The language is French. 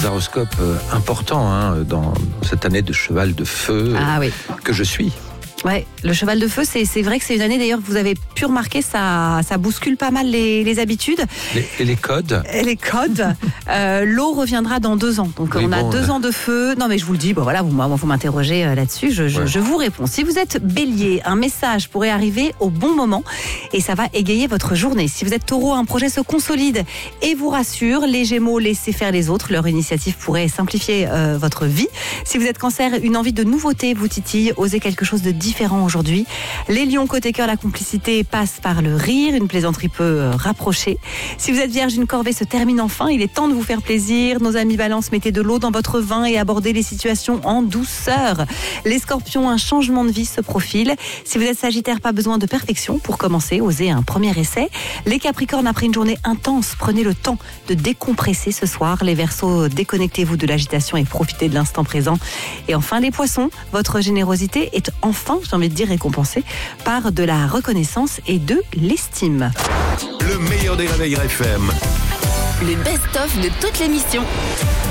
des horoscopes importants dans cette année de cheval de feu que je suis. Ouais, le cheval de feu, c'est vrai que c'est une année d'ailleurs que vous avez pu remarquer, ça bouscule pas mal les habitudes. Et les codes. Les codes. L'eau reviendra dans 2 ans. Donc on a 2 ans de feu. Non mais je vous le dis, voilà, vous m'interrogez là-dessus, je vous réponds. Si vous êtes bélier, un message pourrait arriver au bon moment et ça va égayer votre journée. Si vous êtes taureau, un projet se consolide et vous rassure. Les gémeaux, laissez faire les autres. Leur initiative pourrait simplifier votre vie. Si vous êtes cancer, une envie de nouveauté vous titille. Osez quelque chose de différent aujourd'hui. Les lions, côté cœur, la complicité passe par le rire. Une plaisanterie peut rapprocher. Si vous êtes vierge, une corvée se termine enfin. Il est temps de vous faire plaisir. Nos amis balance, mettez de l'eau dans votre vin et abordez les situations en douceur. Les scorpions, un changement de vie se profile. Si vous êtes sagittaire, pas besoin de perfection pour commencer. Osez un premier essai. Les capricornes, après une journée intense, prenez le temps de décompresser ce soir. Les verseaux, déconnectez-vous de l'agitation et profitez de l'instant présent. Et enfin, les poissons, votre générosité est enfin, j'ai envie de dire, récompensée par de la reconnaissance et de l'estime. Le meilleur des réveils RFM. Le best-of de toute l'émission.